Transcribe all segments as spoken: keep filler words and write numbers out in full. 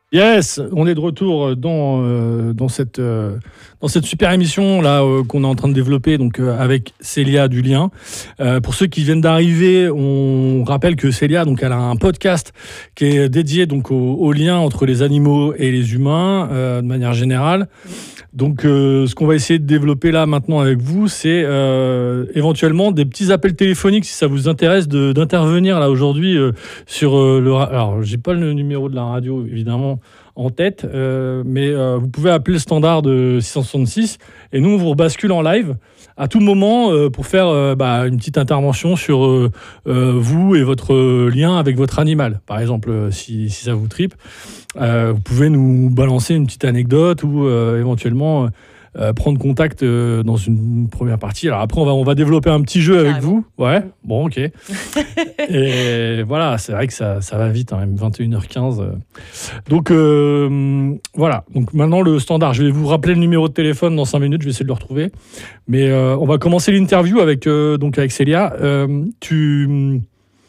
Yes, on est de retour dans, euh, dans, cette, euh, dans cette super émission là euh, qu'on est en train de développer donc, euh, avec Célia du Lien. Euh, pour ceux qui viennent d'arriver, on rappelle que Célia donc, elle a un podcast qui est dédié donc, au, au lien entre les animaux et les humains euh, de manière générale. Donc euh, ce qu'on va essayer de développer là maintenant avec vous, c'est euh, éventuellement des petits appels téléphoniques si ça vous intéresse de, d'intervenir là aujourd'hui euh, sur euh, le... Alors j'ai pas le numéro de la radio évidemment en tête, euh, mais euh, vous pouvez appeler le standard de six cent soixante-six et nous on vous rebascule en live à tout moment euh, pour faire euh, bah, une petite intervention sur euh, euh, vous et votre lien avec votre animal. Par exemple, euh, si, si ça vous tripe, euh, vous pouvez nous balancer une petite anecdote ou euh, éventuellement euh, prendre contact euh, dans une première partie. Alors après, on va, on va développer un petit jeu avec Carrément. vous. Ouais, bon, ok. Et voilà, c'est vrai que ça, ça va vite, hein, même vingt et une heures quinze. Donc euh, voilà, donc maintenant le standard. Je vais vous rappeler le numéro de téléphone dans cinq minutes, je vais essayer de le retrouver. Mais euh, on va commencer l'interview avec, euh, donc avec Célia. Euh, tu...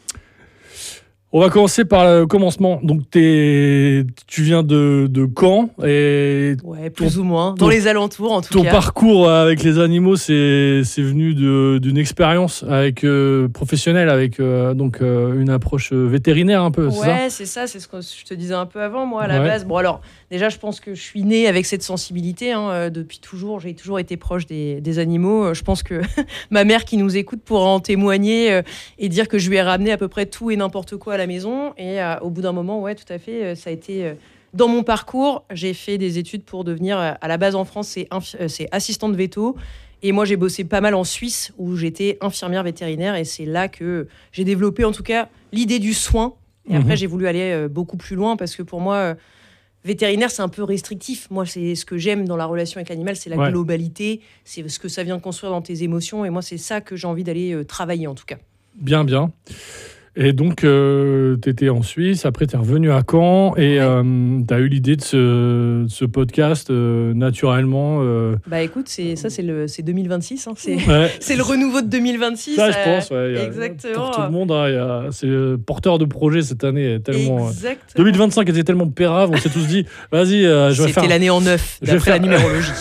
On va commencer par le commencement. Donc, t'es... tu viens de, de Caen et Ouais, plus ton, ou moins. ton, Dans les alentours, en tout ton cas. Ton parcours avec les animaux, c'est, c'est venu de, d'une expérience avec, euh, professionnelle, avec euh, donc, euh, une approche vétérinaire un peu, c'est ça ? Ouais, c'est ça, c'est ce que je te disais un peu avant, moi, à la ouais. base. Bon, alors, déjà, je pense que je suis née avec cette sensibilité. Hein, euh, depuis toujours, j'ai toujours été proche des, des animaux. Euh, je pense que ma mère qui nous écoute pourra en témoigner euh, et dire que je lui ai ramené à peu près tout et n'importe quoi à la maison. Et euh, au bout d'un moment, ouais, tout à fait, euh, ça a été... Euh, dans mon parcours, j'ai fait des études pour devenir... Euh, à la base, en France, c'est, infi- euh, c'est assistante véto. Et moi, j'ai bossé pas mal en Suisse, où j'étais infirmière vétérinaire. Et c'est là que j'ai développé, en tout cas, l'idée du soin. Et après, mmh. j'ai voulu aller euh, beaucoup plus loin, parce que pour moi... Euh, vétérinaire, c'est un peu restrictif. Moi, c'est ce que j'aime dans la relation avec l'animal, c'est la ouais. globalité, c'est ce que ça vient construire dans tes émotions. Et moi, c'est ça que j'ai envie d'aller euh, travailler, en tout cas. Bien, bien. Et donc, euh, tu étais en Suisse, après tu es revenu à Caen et ouais. euh, tu as eu l'idée de ce, ce podcast euh, naturellement. Euh... Bah écoute, c'est, ça c'est, le, c'est deux mille vingt-six, hein, c'est, ouais. c'est le renouveau de deux mille vingt-six. Ça, je pense, ouais, exactement. Pour tout le monde, hein, y a, c'est le porteur de projet cette année. Tellement, exactement. deux mille vingt-cinq était tellement pérave, on s'est tous dit, vas-y, euh, je vais C'était faire... l'année en neuf, d'après faire... la numérologie.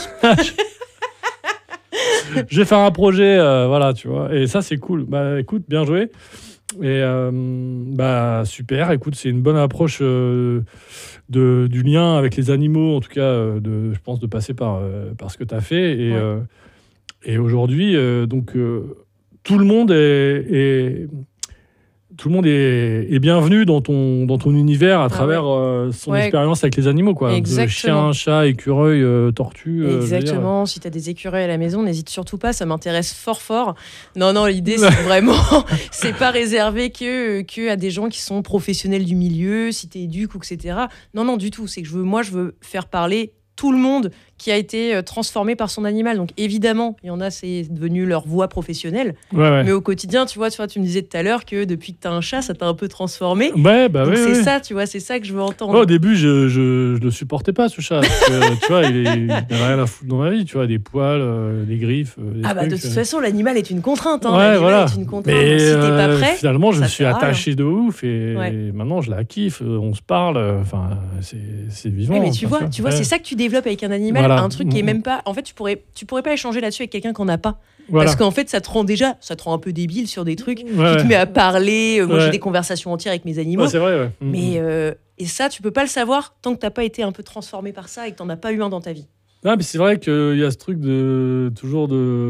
Je vais faire un projet, euh, voilà, tu vois. Et ça, c'est cool. Bah écoute, bien joué. Et euh, bah super, écoute, c'est une bonne approche euh, de, du lien avec les animaux, en tout cas, euh, de, je pense, de passer par, euh, par ce que tu as fait. Et, ouais. euh, et aujourd'hui, euh, donc, euh, tout le monde est, est, tout le monde est, est bienvenu dans ton, dans ton univers à ah travers ouais. euh, son ouais. expérience avec les animaux, quoi. Chien, chat, écureuil, euh, tortue. Euh, Exactement. Si tu as des écureuils à la maison, n'hésite surtout pas, ça m'intéresse fort fort. Non, non, l'idée, c'est vraiment... c'est pas réservé que, que à des gens qui sont professionnels du milieu, si tu es éduque, et cetera. Non, non, du tout. C'est que je veux, moi, je veux faire parler tout le monde qui a été transformé par son animal. Donc évidemment, il y en a, c'est devenu leur voie professionnelle. Ouais, ouais. Mais au quotidien, tu vois, tu vois, tu me disais tout à l'heure que depuis que tu as un chat, ça t'a un peu transformé. Ouais, bah Donc ouais, c'est ouais. ça, tu vois, c'est ça que je veux entendre. Ouais, au début, je, je, je le supportais pas, ce chat. Parce que, tu vois, il n'avait rien à foutre dans ma vie. Tu vois, des poils, euh, des griffes. Des ah bah trucs, de toute euh... façon, l'animal est une contrainte. Hein. Ouais, l'animal voilà. est une contrainte. Mais donc, si t'es pas prêt, euh, finalement, je me suis rien. attaché de ouf et, ouais. et maintenant, je la kiffe. On se parle. Enfin, c'est, c'est vivant. Ouais, mais tu enfin, vois, tu vois, ouais. c'est ça que tu développes avec un animal, voilà. un truc qui est même pas. En fait, tu pourrais, tu pourrais pas échanger là-dessus avec quelqu'un qu'on n'a pas. Voilà. Parce qu'en fait, ça te rend déjà, ça te rend un peu débile sur des trucs. Ouais. Tu te mets à parler. Moi, ouais. j'ai des conversations entières avec mes animaux. Ouais, c'est vrai, ouais. Mais euh, et ça, tu peux pas le savoir tant que t'as pas été un peu transformé par ça et que t'en as pas eu un dans ta vie. Non, mais c'est vrai qu'il y a ce truc de toujours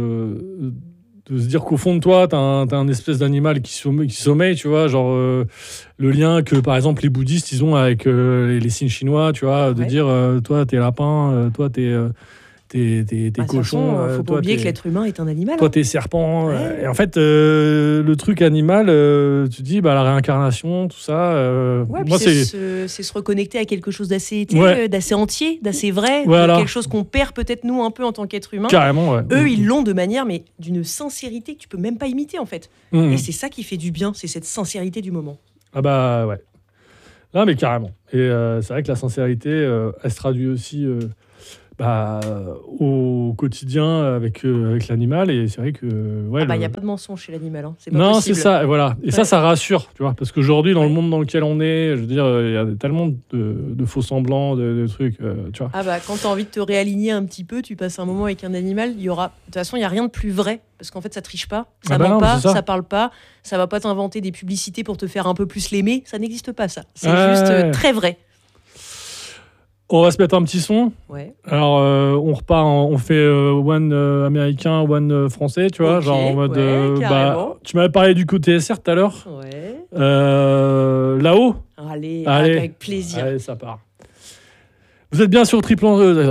de de se dire qu'au fond de toi, t'as un, t'as un espèce d'animal qui sommeille, qui sommeille, tu vois, genre euh, le lien que, par exemple, les bouddhistes, ils ont avec euh, les, les signes chinois, tu vois, de ouais. dire, euh, toi, t'es lapin, euh, toi, t'es... Euh, T'es, t'es, t'es bah, cochon. Il ne faut toi, pas oublier t'es... que l'être humain est un animal. Toi, hein. t'es serpent. Ouais. Et en fait, euh, le truc animal, euh, tu te dis, bah, la réincarnation, tout ça. Euh, ouais, moi, c'est, c'est... Se, c'est se reconnecter à quelque chose d'assez, ouais. d'assez entier, d'assez vrai, voilà. de quelque chose qu'on perd peut-être nous un peu en tant qu'être humain. Carrément, ouais. Eux, mmh. ils l'ont de manière, mais d'une sincérité que tu peux même pas imiter, en fait. Mmh. Et c'est ça qui fait du bien, c'est cette sincérité du moment. Ah bah, ouais. Non, mais carrément. Et euh, c'est vrai que la sincérité, euh, elle se traduit aussi... Euh, bah, au quotidien avec, euh, avec l'animal. Et c'est vrai que. Ouais, ah bah, il le... n'y a pas de mensonge chez l'animal. Hein. C'est pas non, possible. c'est ça. Et, voilà. et ouais. ça, ça rassure. Tu vois, parce qu'aujourd'hui, dans ouais. le monde dans lequel on est, je veux dire, il y a tellement de, de faux semblants, de, de trucs. Euh, tu vois. Ah bah, quand tu as envie de te réaligner un petit peu, tu passes un moment avec un animal, il y aura. De toute façon, il n'y a rien de plus vrai. Parce qu'en fait, ça triche pas, ça ah bah ment non, pas, ça. ça parle pas, ça va pas t'inventer des publicités pour te faire un peu plus l'aimer. Ça n'existe pas, ça. C'est ouais. juste euh, très vrai. On va se mettre un petit son. Ouais. Alors, euh, on repart, en, on fait euh, one euh, américain, one euh, français, tu vois, okay, genre en mode. Ouais, euh, bah, tu m'avais parlé du côté S R tout à l'heure. Ouais. Euh, là-haut. Allez, Allez, avec plaisir. Allez, ça part. Vous êtes bien sur le triple.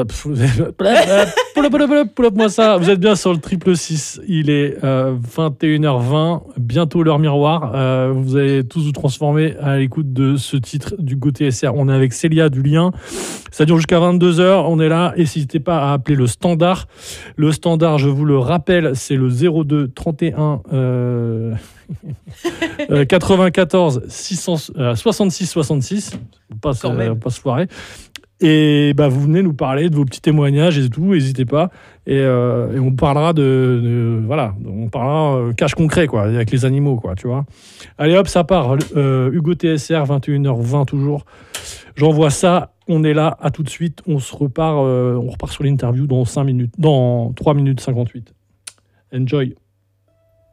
Pull-up-moi ça. Vous êtes bien sur le triple six. Il est euh, vingt et une heures vingt. Bientôt l'heure miroir. Euh, vous allez tous vous transformer à l'écoute de ce titre du Go T S R. On est avec Célia du Lien. Ça dure jusqu'à vingt-deux heures. On est là. Et n'hésitez pas à appeler le standard. Le standard, je vous le rappelle, c'est le zéro deux trente et un euh... euh, quatre-vingt-quatorze six cents, euh, soixante-six soixante-six. Pas se, euh, pas se foirer. Et bah, vous venez nous parler de vos petits témoignages et tout, n'hésitez pas. Et, euh, et on parlera de, de voilà, on parlera euh, cash concret quoi, avec les animaux quoi, tu vois. Allez hop, ça part. Euh, Hugo T S R, vingt et une heures vingt toujours. J'envoie ça. On est là, à tout de suite. On se repart, euh, on repart sur l'interview dans cinq minutes, dans trois minutes cinquante-huit. Enjoy.